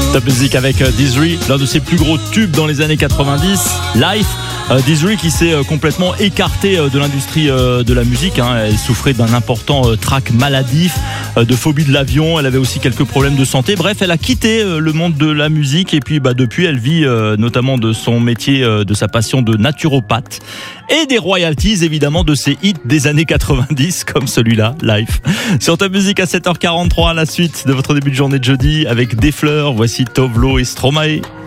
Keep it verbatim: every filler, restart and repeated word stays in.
Top Music avec euh, Dizzy, l'un de ses plus gros tubes dans les années quatre-vingt-dix, Life. Euh, Dizzy qui s'est euh, complètement écartée euh, de l'industrie euh, de la musique. Hein. Elle souffrait d'un important euh, trac maladif, euh, de phobie de l'avion. Elle avait aussi quelques problèmes de santé. Bref, elle a quitté euh, le monde de la musique et puis bah, depuis, elle vit euh, notamment de son métier, euh, de sa passion de naturopathe et des royalties évidemment de ses hits des années quatre-vingt-dix comme celui-là, Life. Sur Top Music à sept heures quarante-trois, la suite de votre début de journée de jeudi avec des fleurs. Voici Tovlo et Stromae.